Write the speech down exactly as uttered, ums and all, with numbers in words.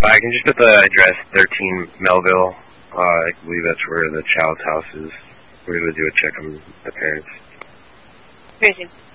I can just put the address, thirteen Melville. Uh, I believe that's where the child's house is. We're going to do a check on the parents. Crazy.